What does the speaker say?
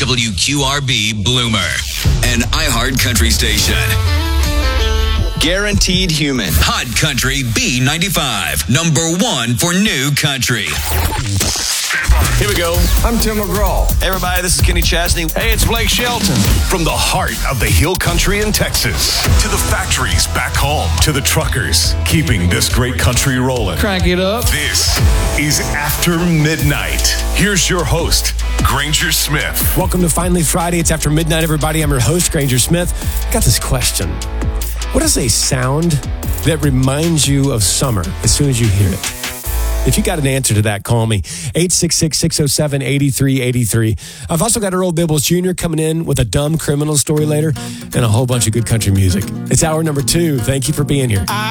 WQRB Bloomer, an iHeart country station. Guaranteed Human. Hot Country B95, #1 for new country. Here we go. I'm Tim McGraw. Hey everybody, this is Kenny Chesney. Hey, it's Blake Shelton. From the heart of the hill country in Texas, to the factories back home, to the truckers, keeping this great country rolling. Crank it up. This is After Midnight. Here's your host, Granger Smith. Welcome to Finally Friday. It's After Midnight, everybody. I'm your host, Granger Smith. I got this question. What is a sound that reminds you of summer as soon as you hear it? If you got an answer to that, call me. 866-607-8383. I've also got Earl Bibbles Jr. coming in with a dumb criminal story later and a whole bunch of good country music. It's hour number 2. Thank you for being here.